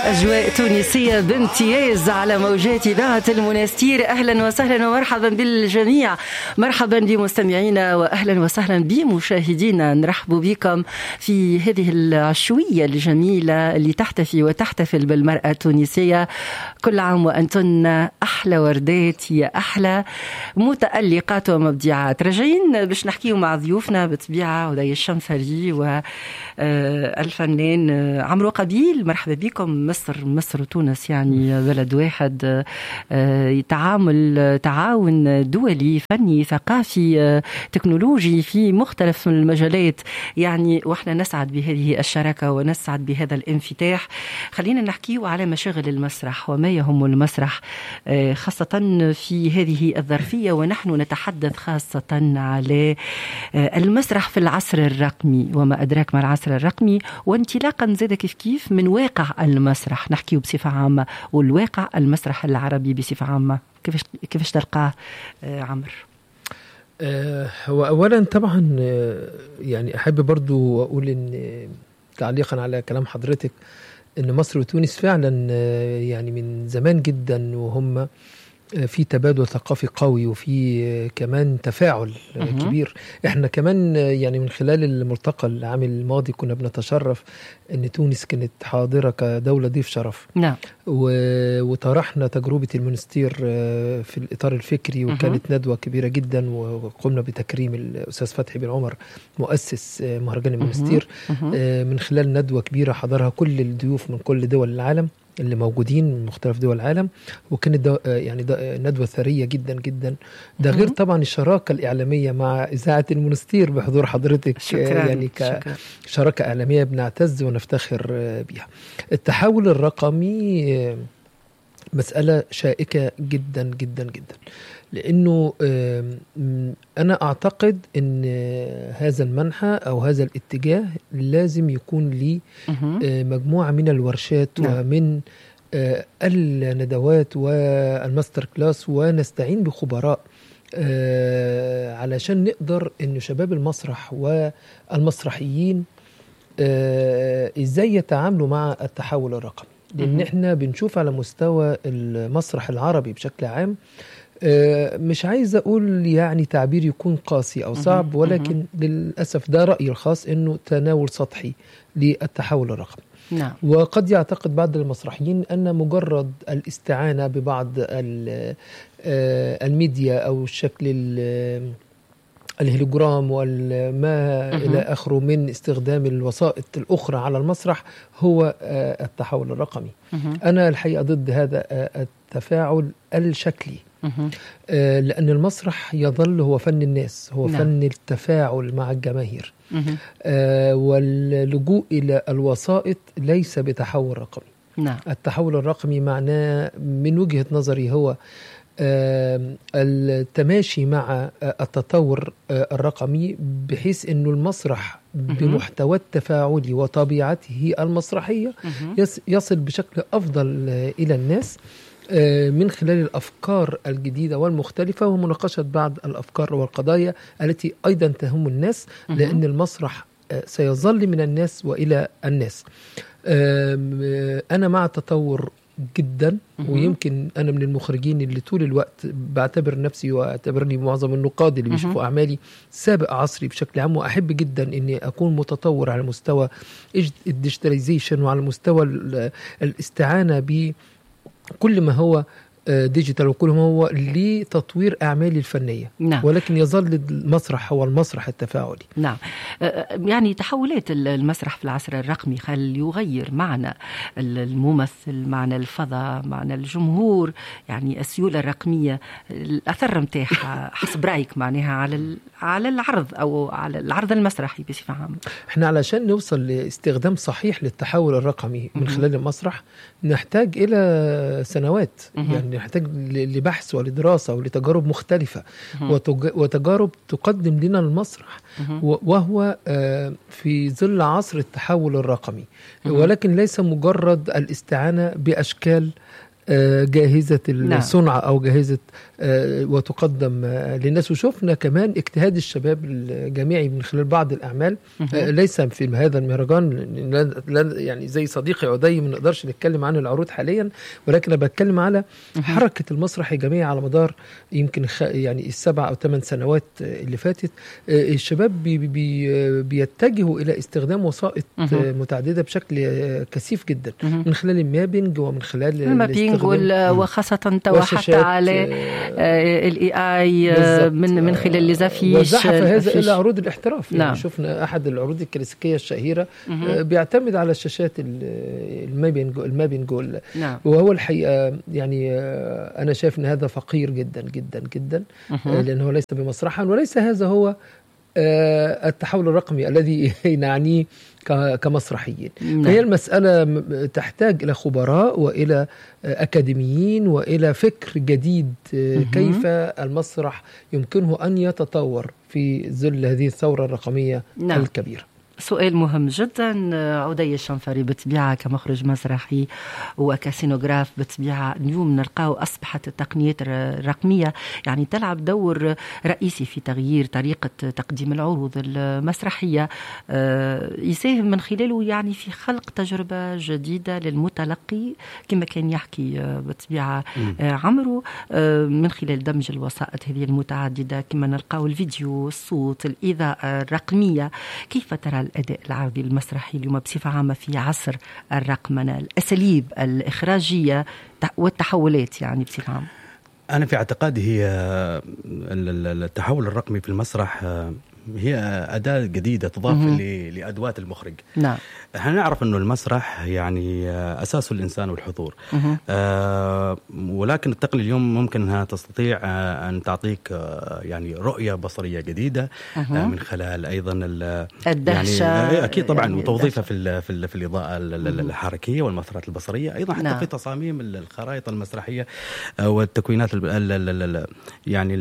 أجواء تونسية بامتياز على موجات إذاعة المنستير. أهلا وسهلا ومرحبا بالجميع، مرحبا بمستمعينا وأهلا وسهلا بمشاهدينا. نرحب بكم في هذه العشوية الجميلة اللي تحتفي وتحتفل بالمرأة التونسية. كل عام وأنتن أحلى وردات، يا أحلى متألقات ومبدعات. راجعين باش نحكيو مع ضيوفنا بطبيعة وداي الشنفري والفنان عمرو قبيل. مرحبا بكم. مصر وتونس يعني بلد واحد، تعاون دولي فني ثقافي تكنولوجي في مختلف المجالات يعني، واحنا نسعد بهذه الشراكة ونسعد بهذا الانفتاح. خلينا نحكي على مشاغل المسرح وما يهم المسرح خاصة في هذه الظرفية، ونحن نتحدث خاصة على المسرح في العصر الرقمي وما أدراك ما العصر الرقمي، وانطلاقا زاد كيف من واقع المسرح نحكيه بصفة عامة، والواقع المسرح العربي بصفة عامة كيفاش تلقاه عمرو؟ هو أولا طبعا يعني أحب برضو أقول إن تعليقا على كلام حضرتك إن مصر وتونس فعلا يعني من زمان جدا وهم في تبادل ثقافي قوي، وفي كمان تفاعل كبير. احنا كمان يعني من خلال الملتقى العام الماضي كنا بنتشرف ان تونس كانت حاضرة كدولة ضيف شرف. نعم. وطرحنا تجربة المنستير في الإطار الفكري، وكانت ندوة كبيرة جدا، وقمنا بتكريم الأستاذ فتحي بن عمر مؤسس مهرجان المنستير من خلال ندوة كبيرة حضرها كل الضيوف من كل دول العالم اللي موجودين من مختلف دول العالم، وكانت يعني ندوة ثرية جدا جدا. ده غير طبعا الشراكة الإعلامية مع إذاعة المنستير بحضور حضرتك. شكرا. يعني كشراكة إعلامية بنعتز ونفتخر بها. التحول الرقمي مسألة شائكة جدا جدا جدا، لأنه أنا أعتقد أن هذا المنحى أو هذا الاتجاه لازم يكون لي مجموعة من الورشات ومن الندوات والماستر كلاس، ونستعين بخبراء علشان نقدر أن شباب المسرح والمسرحيين إزاي يتعاملوا مع التحول الرقمي. لأن احنا بنشوف على مستوى المسرح العربي بشكل عام، مش عايز أقول يعني تعبير يكون قاسي أو صعب، ولكن للأسف ده رأيي الخاص أنه تناول سطحي للتحول الرقمي. نعم. وقد يعتقد بعض المسرحيين أن مجرد الاستعانة ببعض الميديا أو الشكل الهيلوجرام وما إلى آخره من استخدام الوسائط الأخرى على المسرح هو التحول الرقمي. أنا الحقيقة ضد هذا التفاعل الشكلي، لأن المسرح يظل هو فن الناس، هو فن التفاعل مع الجماهير، واللجوء إلى الوسائط ليس بتحول رقمي. التحول الرقمي معناه من وجهة نظري هو التماشي مع التطور الرقمي، بحيث أنه المسرح بمحتوى التفاعلي وطبيعته المسرحية يصل بشكل أفضل إلى الناس من خلال الأفكار الجديدة والمختلفة، ومناقشة بعض الأفكار والقضايا التي أيضا تهم الناس، لأن المسرح سيظل من الناس وإلى الناس. أنا مع التطور جدا، ويمكن أنا من المخرجين اللي طول الوقت بعتبر نفسي واعتبرني معظم النقاد اللي بيشوفوا أعمالي سابق عصري بشكل عام، وأحب جدا أني أكون متطور على مستوى الديجيتاليزيشن وعلى مستوى الاستعانة بكل ما هو ديجيتال وكل ما هو لتطوير أعمالي الفنية. نعم. ولكن يظل المسرح هو المسرح التفاعلي. نعم. يعني تحولات المسرح في العصر الرقمي خل يغير معنى الممثل، معنى الفضاء، معنى الجمهور، يعني السيولة الرقمية الأثر متاعها حسب رأيك معناها على العرض أو على العرض المسرحي بصفة عامة. احنا علشان نوصل لاستخدام صحيح للتحول الرقمي من خلال المسرح نحتاج إلى سنوات، يعني نحتاج لبحث ولدراسة ولتجارب مختلفة، وتجارب تقدم لنا المسرح، وهو في ظل عصر التحول الرقمي، ولكن ليس مجرد الاستعانة بأشكال جاهزة الصنع أو جاهزة وتقدم للناس. وشوفنا كمان اجتهاد الشباب الجامعي من خلال بعض الأعمال، ليس في هذا المهرجان يعني زي صديقي عدي ما نقدرش نتكلم عن العروض حاليا، ولكن أنا بتكلم على حركة المسرح الجامعي على مدار يمكن يعني 7 أو 8 سنوات اللي فاتت. الشباب بيتجهوا إلى استخدام وسائط متعددة بشكل كثيف جدا، من خلال المابينج ومن خلال المابينج وخاصة تو حتى على الاي اي من خلال ليزافيش وزحف هذا الى عروض الاحتراف. يعني شفنا احد العروض الكلاسيكيه الشهيره بيعتمد على الشاشات المابينج وهو الحقيقه يعني انا شايف ان هذا فقير جدا جدا جدا، لانه ليس بمسرحا وليس هذا هو التحول الرقمي الذي نعنيه كمسرحيين. فهي المسألة تحتاج إلى خبراء وإلى أكاديميين وإلى فكر جديد كيف المسرح يمكنه أن يتطور في ظل هذه الثورة الرقمية الكبيرة. سؤال مهم جدا. عدي الشنفري بطبيعة كمخرج مسرحي وكسينوغراف بطبيعة اليوم نلقاو أصبحت التقنيات الرقمية يعني تلعب دور رئيسي في تغيير طريقة تقديم العروض المسرحية، يساهم من خلاله يعني في خلق تجربة جديدة للمتلقي كما كان يحكي بطبيعة عمرو، من خلال دمج الوسائط هذه المتعددة كما نلقاو الفيديو، الصوت، الإضاءة الرقمية. كيف ترى الأداء العرضي المسرحي اليوم بصفة عامة في عصر الرقمنة، الأساليب الإخراجية والتحولات يعني بصفة عامة؟ أنا في اعتقادي هي التحول الرقمي في المسرح هي أداة جديدة تضاف لأدوات المخرج. نعم. احنا نعرف أنه المسرح يعني أساسه الإنسان والحضور، ولكن التقنية اليوم ممكن أنها تستطيع أن تعطيك يعني رؤية بصرية جديدة من خلال أيضا الدهشة يعني أكيد طبعا يعني وتوظيفها في الإضاءة الحركية والمؤثرات البصرية أيضا حتى في تصاميم الخرائط المسرحية والتكوينات يعني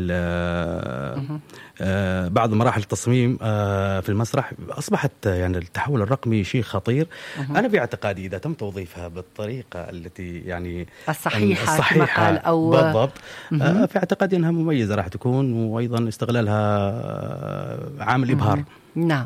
بعض مراحل التصميم في المسرح أصبحت يعني التحول الرقمي شيء خطير. أنا في اعتقادي إذا تم توظيفها بالطريقة التي يعني الصحيحة أو بالضبط، في اعتقادي أنها مميزة راح تكون، وأيضا استغلالها عامل إبهار. نعم.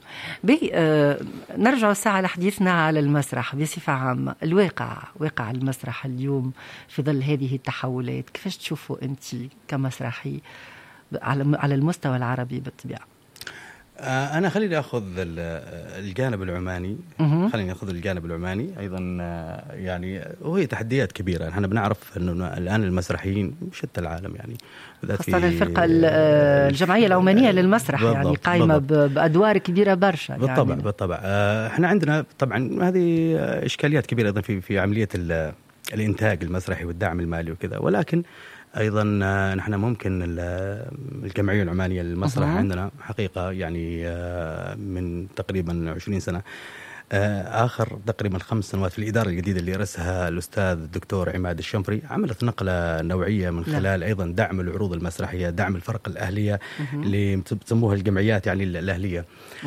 نرجع الساعة لحديثنا على المسرح بصفة عامة. واقع المسرح اليوم في ظل هذه التحولات كيفاش تشوفوا أنت كمسرحي على المستوى العربي بالطبيعة؟ أنا خليني أخذ الجانب العماني. أيضا يعني وهي تحديات كبيرة. نحن بنعرف أنه الآن المسرحيين شتى العالم يعني خاصة الفرقة الجمعية العمانية للمسرح يعني قائمة بأدوار كبيرة برشا. بالطبع احنا عندنا طبعا هذه إشكاليات كبيرة أيضا في عملية الإنتاج المسرحي والدعم المالي وكذا، ولكن أيضا نحن ممكن الجمعية العمانية للمسرح عندنا حقيقة يعني من تقريبا 20 سنة آخر تقريبا 5 سنوات في الإدارة الجديدة اللي رأسها الأستاذ الدكتور عماد الشنفري عملت نقلة نوعية من خلال أيضا دعم العروض المسرحية، دعم الفرق الأهلية اللي تسموها الجمعيات يعني الأهلية.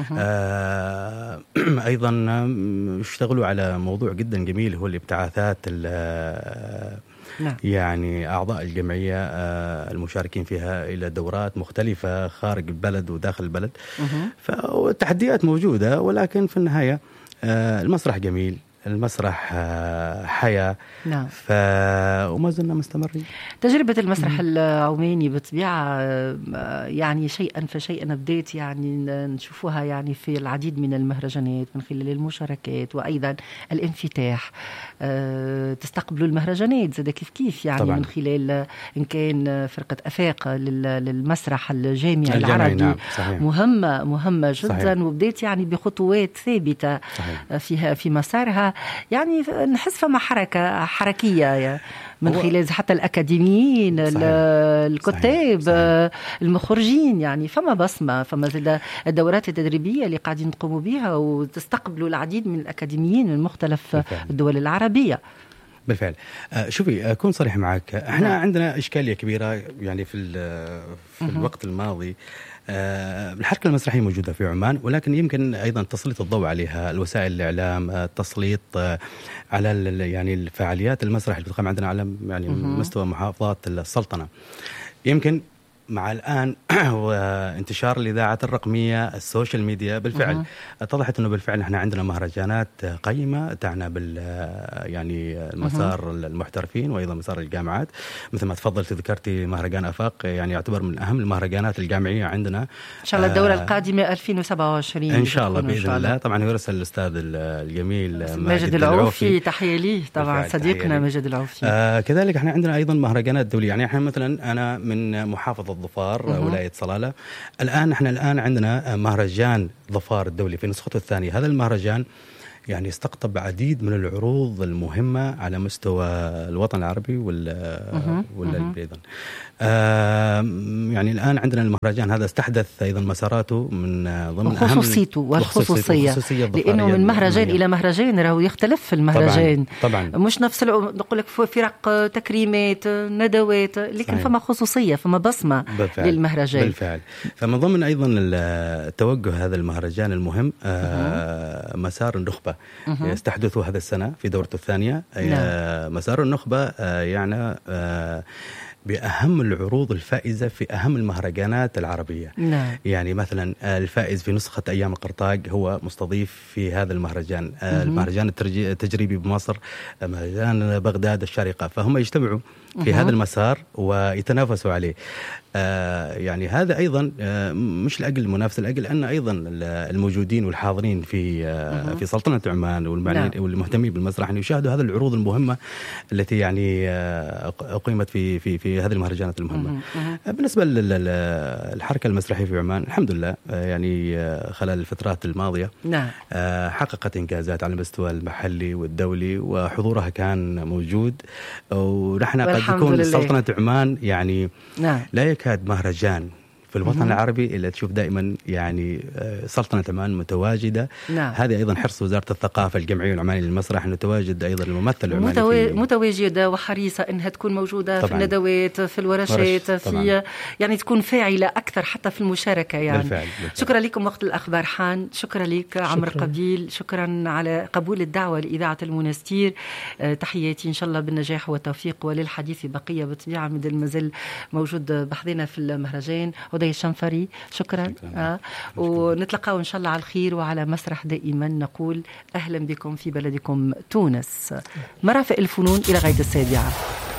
أيضا اشتغلوا على موضوع جدا جميل هو الابتعاثات يعني أعضاء الجمعية المشاركين فيها إلى دورات مختلفة خارج البلد وداخل البلد. فالتحديات موجودة، ولكن في النهاية المسرح جميل، المسرح حياة. نعم. وما زلنا مستمرين. تجربة المسرح العماني بطبيعة يعني شيئا فشيئا بديت يعني نشوفوها يعني في العديد من المهرجانات من خلال المشاركات وأيضا الانفتاح. تستقبلوا المهرجانات زي كيف يعني طبعا. من خلال إن كان فرقة أفاق للمسرح الجامعي العربي. نعم. مهمة جدا. صحيح. وبديت يعني بخطوات ثابتة. صحيح. فيها في مسارها يعني نحس فما حركية من خلال حتى الأكاديميين. صحيح. الكتاب. صحيح. المخرجين يعني فما بصمة، فما زي الدورات التدريبية اللي قاعدين نقوموا بها وتستقبلوا العديد من الأكاديميين من مختلف الدول العربية. بالفعل. شوفي أكون صريح معك، احنا عندنا إشكالية كبيرة يعني في الوقت الماضي. الحركة المسرحية موجودة في عمان، ولكن يمكن أيضا تسليط الضوء عليها الوسائل الإعلام، التسليط على يعني الفعاليات المسرح اللي بتقام عندنا على يعني مستوى محافظات السلطنة. يمكن مع الآن وانتشار الإذاعات الرقمية، السوشيال ميديا، بالفعل اتضحت أنه بالفعل احنا عندنا مهرجانات قيمة تعنى يعني المسار المحترفين وأيضا مسار الجامعات. مثل ما تفضلت ذكرتي مهرجان أفاق، يعني يعتبر من أهم المهرجانات الجامعية عندنا. إن شاء الله الدورة القادمة 2027 إن شاء الله بإذن الله. طبعا يرسل الأستاذ الجميل ماجد العوفي، تحية ليه طبعا صديقنا ماجد العوفي. كذلك احنا عندنا أيضا مهرجانات دولية. يعني احنا مثلا أنا من محافظة ظفار ولاية صلالة. الآن عندنا مهرجان ظفار الدولي في نسخته الثانية. هذا المهرجان يعني استقطب عديد من العروض المهمة على مستوى الوطن العربي والبلدان. يعني الآن عندنا المهرجان هذا استحدث أيضا مساراته من ضمن خصوصيته والخصوصية، لأنه من مهرجان إلى مهرجان راهو يختلف المهرجان. طبعا مش نفس نقول لك فرق تكريمات ندوات، لكن صحيح. فما خصوصية، فما بصمة للمهرجان بالفعل. فمن ضمن أيضا التوجه هذا المهرجان المهم مسار النخبة يستحدثه هذا السنة في دورته الثانية. مسار النخبة يعني بأهم العروض الفائزة في أهم المهرجانات العربية. يعني مثلا الفائز في نسخة أيام القرطاج هو مستضيف في هذا المهرجان. المهرجان التجريبي بمصر، مهرجان بغداد الشارقة، فهم يجتمعوا في هذا المسار ويتنافسوا عليه. يعني هذا أيضا مش لأجل المنافسة، لأجل أن أيضا الموجودين والحاضرين في سلطنة عمان والمهتمين بالمسرح أن يشاهدوا هذه العروض المهمة التي يعني أقيمت في هذه المهرجانات المهمة. بالنسبة للحركة المسرحية في عمان، الحمد لله يعني خلال الفترات الماضية حققت إنجازات على المستوى المحلي والدولي، وحضورها كان موجود. ونحن قد يكون سلطنة عمان يعني لا يكاد مهرجان في الوطن العربي إلا تشوف دائما يعني سلطنة عمان متواجدة. هذه أيضا حرص وزارة الثقافة الجمعية العمانية للمسرح أنه تواجد أيضا الممثل العماني متواجدة وحريصة أنها تكون موجودة طبعاً. في الندوات، في الورشات، في يعني تكون فاعلة أكثر حتى في المشاركة يعني. بالفعل. شكرا لكم وقت الأخبار حان، شكرا لك عمر قبيل، شكرا على قبول الدعوة لإذاعة المنستير. تحياتي إن شاء الله بالنجاح والتوفيق، وللحديث بقية بطبيعة من المازال موجود بحضنا في المهرجان. ودي الشنفري شكرا. ونتلقاو إن شاء الله على الخير وعلى مسرح. دائما نقول أهلا بكم في بلدكم تونس. مرافق الفنون إلى غاية 7.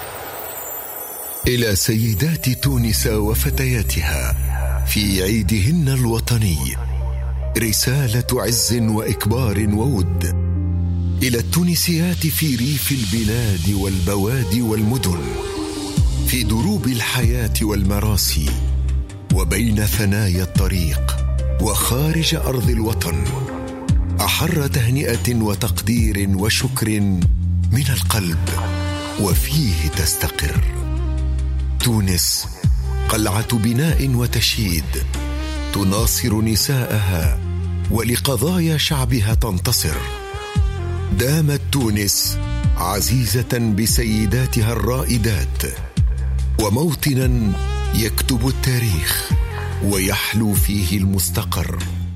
إلى سيدات تونس وفتياتها في عيدهن الوطني رسالة عز وإكبار وود. إلى التونسيات في ريف البلاد والبوادي والمدن، في دروب الحياة والمراسي، وبين ثنايا الطريق وخارج أرض الوطن، أحر تهنئة وتقدير وشكر من القلب وفيه تستقر. تونس قلعة بناء وتشييد، تناصر نساءها ولقضايا شعبها تنتصر. دامت تونس عزيزة بسيداتها الرائدات، وموطنا يكتب التاريخ ويحلو فيه المستقر.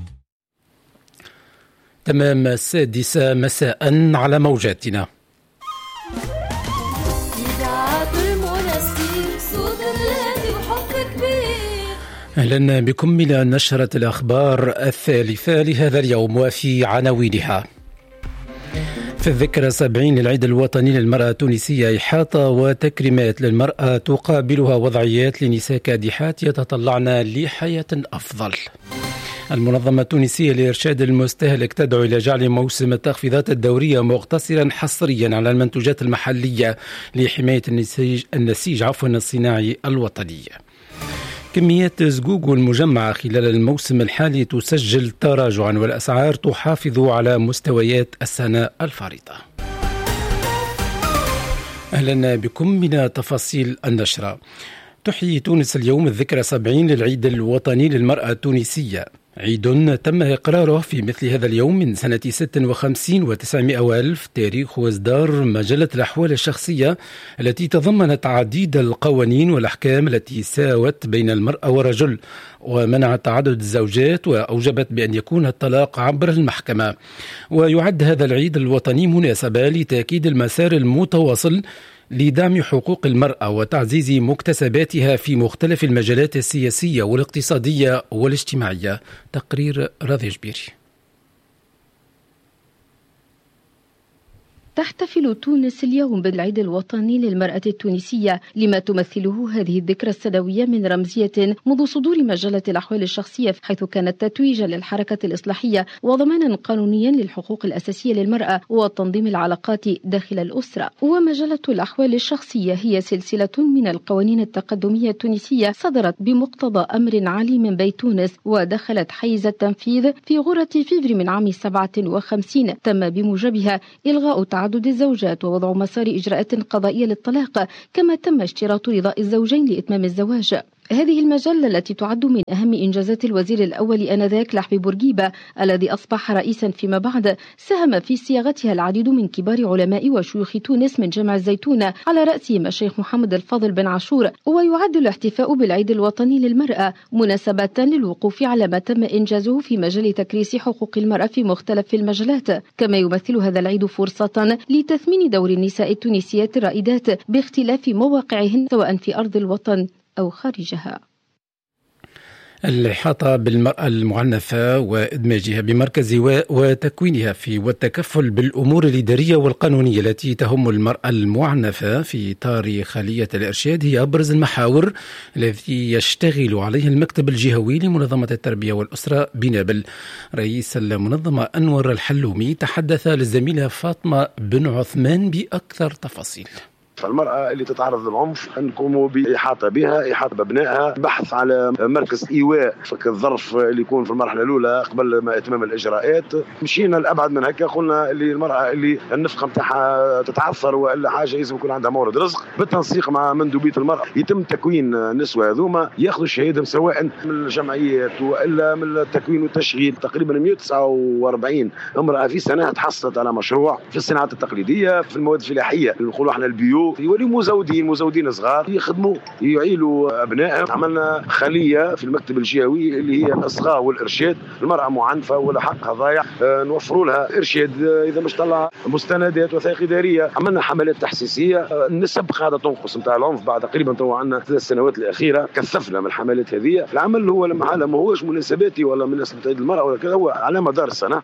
تمام 6 مساء على موجاتنا. أهلا بكم إلى نشرة الأخبار 3 لهذا اليوم، وفي عناوينها: في الذكرى 70 للعيد الوطني للمرأة التونسية، إحاطة وتكريمات للمرأة تقابلها وضعيات لنساء كادحات يتطلعن لحياة أفضل. المنظمة التونسية لإرشاد المستهلك تدعو إلى جعل موسم التخفيضات الدورية مقتصرا حصريا على المنتوجات المحلية لحماية النسيج الصناعي الوطني. كميات زقوق المجمعة خلال الموسم الحالي تسجل تراجعا، والأسعار تحافظ على مستويات السنة الفارطة. أهلا بكم من تفاصيل النشرة. تحيي تونس اليوم الذكرى 70 للعيد الوطني للمرأة التونسية. عيد تم إقراره في مثل هذا اليوم من سنة 56 و900 وألف تاريخ وإصدار مجلة الأحوال الشخصية التي تضمنت عديد القوانين والأحكام التي ساوت بين المرأة والرجل ومنعت تعدد الزوجات وأوجبت بأن يكون الطلاق عبر المحكمة. ويعد هذا العيد الوطني مناسبة لتأكيد المسار المتواصل لدعم حقوق المرأة وتعزيز مكتسباتها في مختلف المجالات السياسية والاقتصادية والاجتماعية. تقرير راضي جبيري. تحتفل تونس اليوم بالعيد الوطني للمرأة التونسية لما تمثله هذه الذكرى السنوية من رمزية منذ صدور مجلة الأحوال الشخصية، حيث كانت تتويجا للحركة الإصلاحية وضمانا قانونيا للحقوق الأساسية للمرأة وتنظيم العلاقات داخل الأسرة. ومجلة الأحوال الشخصية هي سلسلة من القوانين التقدمية التونسية صدرت بمقتضى أمر عالي من بيت تونس ودخلت حيز التنفيذ في غرة فيفري من عام 57. تم بموجبها إلغاء تعدد الزوجات ووضع مسار إجراءات قضائية للطلاق، كما تم اشتراط رضا الزوجين لإتمام الزواج. هذه المجلة التي تعد من أهم إنجازات الوزير الأول آنذاك لحبي بورقيبة الذي أصبح رئيسا فيما بعد، ساهم في صياغتها العديد من كبار علماء وشيوخ تونس من جامع الزيتونة على رأسهم الشيخ محمد الفاضل بن عاشور. ويعد الاحتفاء بالعيد الوطني للمرأة مناسبة للوقوف على ما تم إنجازه في مجال تكريس حقوق المرأة في مختلف المجالات، كما يمثل هذا العيد فرصة لتثمين دور النساء التونسيات الرائدات باختلاف مواقعهن سواء في أرض الوطن أو خارجها. الإحاطة بالمرأة المعنفة وإدماجها بمركز وتكوينها في والتكفل بالأمور الإدارية والقانونية التي تهم المرأة المعنفة في إطار خلية الإرشاد هي أبرز المحاور التي يشتغل عليها المكتب الجهوي لمنظمة التربية والأسرة بنابل. رئيس المنظمة أنور الحلومي تحدث للزميلة فاطمة بن عثمان بأكثر تفاصيل. فالمرأة اللي تتعرض للعنف نقوموا بإحاطة بها، إحاطة بأبنائها، بحث على مركز إيواء فك الظرف اللي يكون في المرحلة الأولى قبل ما إتمام الإجراءات. مشينا لأبعد من هكا، قلنا اللي المرأة اللي النفقة متاعها تتعثر وإلا حاجة لازم يكون عندها مورد رزق، بالتنسيق مع مندوبية المرأة يتم تكوين النسوة هذوما ياخذوا الشهادة سواء من الجمعيات وإلا من التكوين والتشغيل. تقريبا 149 امرأة في سنة تحصلت على مشروع في الصناعات التقليدية، في المواد الفلاحية اللي نقولوا احنا البيو، يوليو مزودين صغار يخدموا يعيلوا أبنائهم. عملنا خلية في المكتب الجهوي اللي هي الإصغاء والإرشاد. المرأة معنفة ولا حقها ضايع نوفروا لها إرشاد، إذا مش طلع مستندات وثائق إدارية. عملنا حملات تحسيسية. النسب قاعدة تنقص نتاع العنف بعد تقريبا تو عندنا 3 سنوات الأخيرة كثفنا من الحملات هذه. العمل هو لما ما هوش مناسباتي ولا مناسبة عيد المرأة ولا كذا، هو على مدار السنة.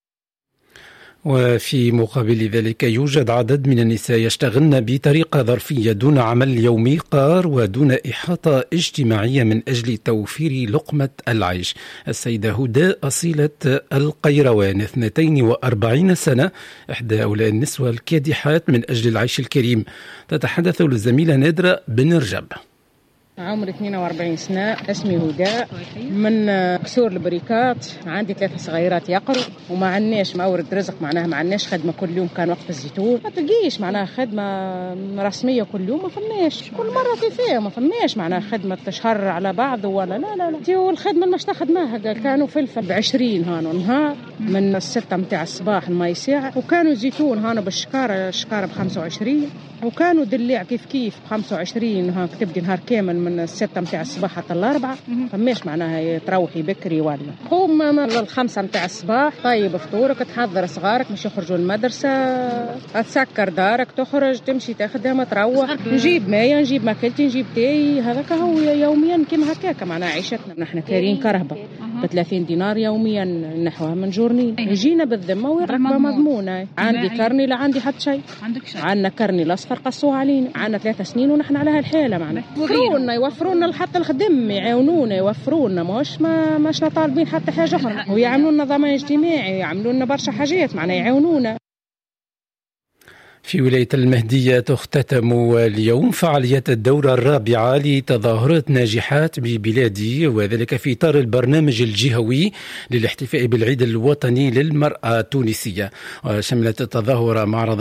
وفي مقابل ذلك يوجد عدد من النساء يشتغلن بطريقة ظرفية دون عمل يومي قار ودون إحاطة اجتماعية من أجل توفير لقمة العيش. السيدة هدى أصيلة القيروان 42 سنة، إحدى هؤلاء النسوة الكادحات من أجل العيش الكريم، تتحدث للزميلة نادرة بن رجب. عمري 42 سنة، اسمي هداء، من كسور البريكات، عندي 3 صغيرات يقروا وما عندناش مورد رزق، معناها ما عندناش خدمة كل يوم. كان وقت الزيتون ما تلقيش معناها خدمة رسمية كل يوم، ما فماش كل مرة فيها ما فماش معناها خدمة تشهر على بعض ولا لا. والخدمة اللي مش خدماها كانوا فلفل ب20 هانو نهار من 6 متاع الصباح الماء ساعة، وكانوا زيتون هانو بالشكارة ب25، وكانوا دليع كيف ب25 ها تبدي نهار كامل من 6 متاع الصباح حتى 4. فماش معناها تروحي بكري ولا قوم 5 متاع الصباح، طيب فطورك، تحضر صغارك مش يخرجوا المدرسة، تسكر دارك، تخرج تمشي تخدم، تروح، نجيب ماء، نجيب ماكلتي، نجيب تاي. هذاك هو يوميا كما هكاك معناها عيشتنا. نحن كارين كرهبة ب30 دينار يوميا نحوها من جورني. يجينا بالذمة ورقبة مضمونة. عندي كرني لا عندي حتى شيء، عندنا كرني الأصفر قصوه علينا، عندنا 3 سنين ونحن على هالحالة معنا. يوفرونا حتى الخدم، يعاونونا، يوفرونا، مش طالبين حتى حاجة أخرى، ويعملوا لنا ضمان اجتماعي، يعملوا لنا برشا حاجات معنا، يعاونونا. في ولاية المهدية تختتم اليوم فعاليات الدورة الرابعة لتظاهرات ناجحات ببلادي، وذلك في إطار البرنامج الجهوي للاحتفاء بالعيد الوطني للمرأة التونسية. وشملت التظاهرة معرضا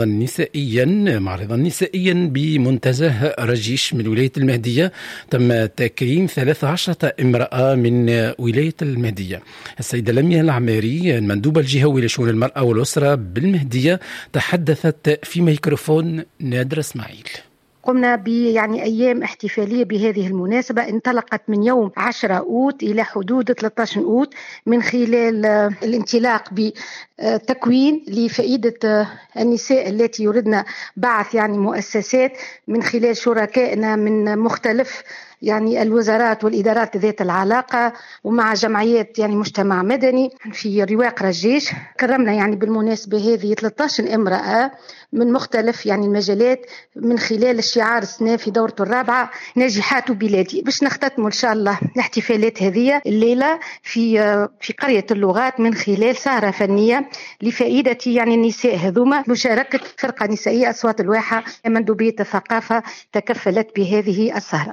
نسائيا بمنتزه رجيش من ولاية المهدية. تم تكريم 13 امرأة من ولاية المهدية. السيدة لميا العماري المندوبة الجهوي لشؤون المرأة والأسرة بالمهدية تحدثت في ميكروفون نادر اسماعيل. قمنا أيام احتفالية بهذه المناسبة انطلقت من يوم 10 أوت إلى حدود 13 أوت من خلال الانطلاق بتكوين لفائدة النساء التي يردن بعث مؤسسات من خلال شركائنا من مختلف الوزارات والإدارات ذات العلاقة ومع جمعيات مجتمع مدني في رواق رجيش. كرمنا بالمناسبة هذه 13 امرأة من مختلف المجالات من خلال الشعار السنة في دورته الرابعة ناجحات بلادي، باش نختتم إن شاء الله الاحتفالات هذه الليلة في قرية اللغات من خلال سهرة فنية لفائدة النساء هذوما، مشاركة فرقة نسائية أصوات الواحة. مندوبية الثقافة تكفلت بهذه السهرة.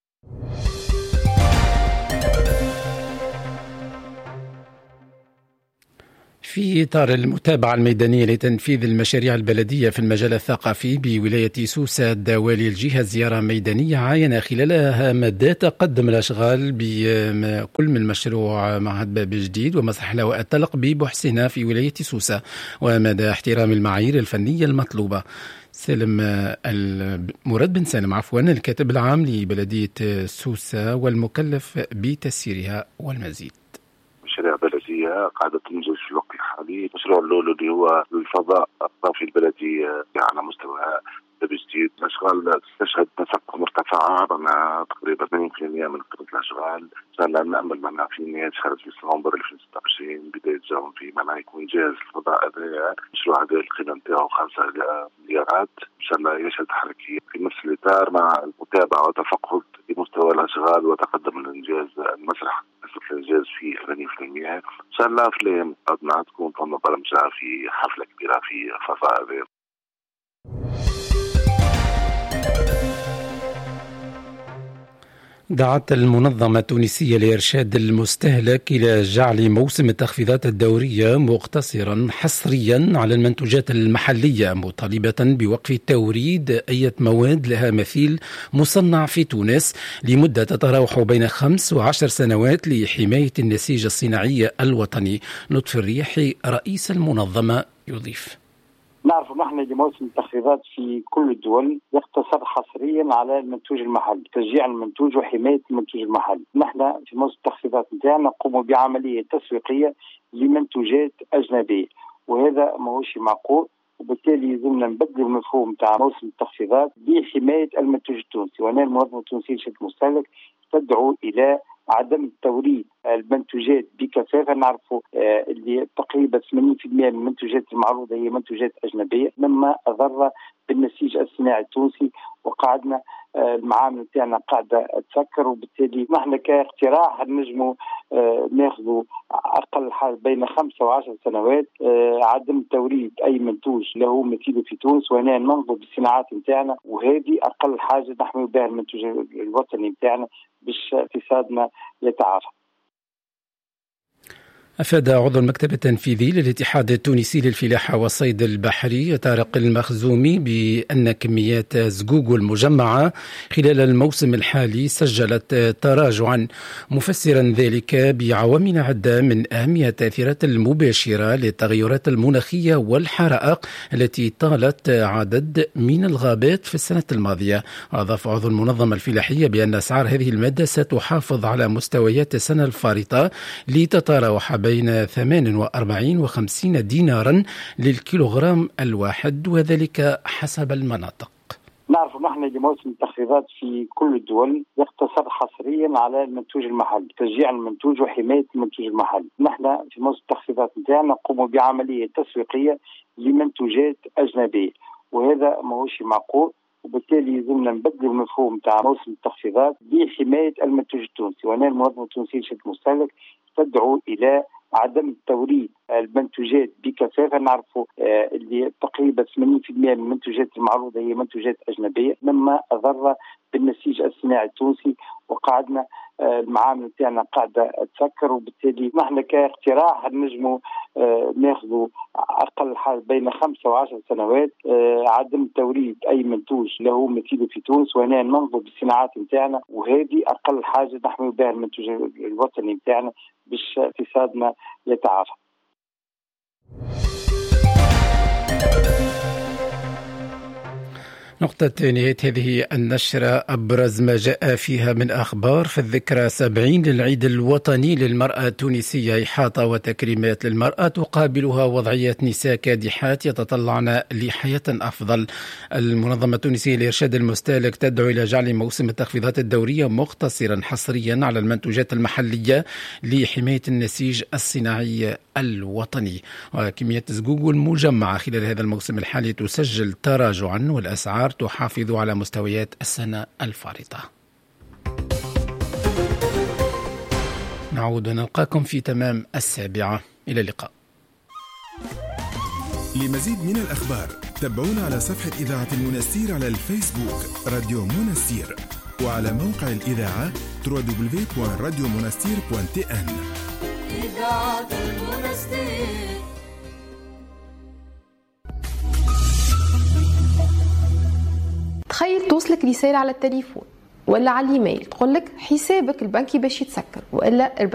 في إطار المتابعة الميدانية لتنفيذ المشاريع البلدية في المجال الثقافي بولاية سوسة الدوالي الجهة زيارة ميدانية عاين خلالها مدى تقدم الأشغال بكل من مشروع معهد باب جديد ومسرح لواء الطلق ببحسنة في ولاية سوسة، ومدى احترام المعايير الفنية المطلوبة. مراد بن سالم الكاتب العام لبلدية سوسة والمكلف بتسييرها والمزيد. مشاريع بلدية قاعدة تنجز في الوقت الحالي. مشروع الأول اللي هو الفضاء الطافي البلدي على مستوى باب جديد. الأشغال تشهد نسق مرتفعة مع تقريبا 80% من قطعة الأشغال. نأمل معنا في نهاية شهر ديسمبر 2026 بداية جون في معنا يكون جاهز الفضاء هذا. المشروع هذا القيمة نتاعو 5 مليارات. إن شاء الله يشهد حركية في نفس الإطار مع المتابعة وتفقد لمستوى الأشغال وتقدم الإنجاز. المسرح الإنجاز فيه 80%. إن شاء الله في الأيام القادمة تكون ثم برمجة في حفلة كبيرة في الفضاء هذا. دعت المنظمة التونسية لإرشاد المستهلك إلى جعل موسم التخفيضات الدورية مقتصرا حصريا على المنتوجات المحلية، مطالبة بوقف توريد أي مواد لها مثيل مصنع في تونس لمدة تتراوح بين 5 و10 سنوات لحماية النسيج الصناعي الوطني. لطفي الريحي رئيس المنظمة يضيف: نعرف نحن لموسم التخفيضات في كل الدول يقتصر حصريا على المنتوج المحلي، تشجيع المنتوج وحماية المنتوج المحلي. نحن في موسم التخفيضات نتاعنا نقوم بعملية تسويقية لمنتوجات أجنبية، وهذا ماهوش معقول، وبالتالي يلزمنا نبدل المفهوم تاع موسم التخفيضات بحماية المنتوج التونسي. وأنا المنظمة التونسية لشؤون المستهلك تدعو إلى عدم توريد المنتوجات بكثافة. نعرفوا اللي تقريبا 80% من المنتوجات المعروضة هي منتوجات أجنبية، مما أضر بالنسيج الصناعي التونسي، وقعدنا المعامل تاعنا قاعدة تسكر. وبالتالي نحن كاقتراح نجموا ناخذوا أقل حال بين 5 و10 سنوات عدم توريد أي منتوج له مثيله في تونس، وهنا ننظر بالصناعات نتاعنا، وهذه أقل حاجة نحمل بها المنتوج الوطني نتاعنا باش اقتصادنا يتعافى. أفاد عضو المكتب التنفيذي للاتحاد التونسي للفلاحة والصيد البحري طارق المخزومي بأن كميات زقوق المجمعة خلال الموسم الحالي سجلت تراجعا، مفسرا ذلك بعوامل عدة من أهم التأثيرات المباشرة للتغيرات المناخية والحرائق التي طالت عدد من الغابات في السنة الماضية. أضاف عضو المنظمة الفلاحية بأن أسعار هذه المادة ستحافظ على مستويات السنة الفارطة لتتراوح بين 48 و50 دينارا للكيلوغرام الواحد، وذلك حسب المناطق. نعرف نحن لموسم التخفيضات في كل الدول يقتصر حصريا على المنتوج المحلي، تشجيع المنتوج وحماية المنتوج المحلي. نحن في موسم التخفيضات نتاعنا نقوم بعملية تسويقية لمنتوجات أجنبية، وهذا ماهوش معقول، وبالتالي يلزمنا نبدل المفهوم تاع موسم التخفيضات بحماية المنتوج التونسي. وأنا المنظمة التونسية لشؤون المستهلك تدعو إلى عدم توريد المنتوجات بكثافة. نعرفوا اللي تقريبا 80% من المنتوجات المعروضة هي منتوجات أجنبية، مما أضر بالنسيج الصناعي التونسي، وقعدنا المعامل تاعنا قاعدة تسكر. وبالتالي نحن كاقتراح نجموا ناخذوا أقل حاجة بين 5 و10 سنوات عدم توريد أي منتوج له مثيله في تونس، وهنا ننظر بالصناعات نتاعنا، وهذه أقل حاجة نحمل بها المنتوج الوطني نتاعنا باش اقتصادنا يتعافى. نقطة نهاية هذه النشرة أبرز ما جاء فيها من أخبار. في الذكرى 70 للعيد الوطني للمرأة التونسية، إحاطة وتكريمات للمرأة تقابلها وضعية نساء كادحات يتطلعن لحياة أفضل. المنظمة التونسية لإرشاد المستهلك تدعو إلى جعل موسم التخفيضات الدورية مقتصرا حصريا على المنتوجات المحلية لحماية النسيج الصناعي الوطني. وكميات الزقوق المجمعة خلال هذا الموسم الحالي تسجل تراجعا، والأسعار تحافظ على مستويات السنة الفارطة. نعود ونلقاكم في تمام 7. إلى اللقاء. لمزيد من الأخبار تابعونا على صفحة إذاعة المنستير على الفيسبوك راديو منستير، وعلى موقع الإذاعة www.radiomonastir.tn. إذاعة المنستير. تخيل توصلك رسالة على التليفون ولا على الإيميل تقولك حسابك البنكي باش يتسكر، وإلا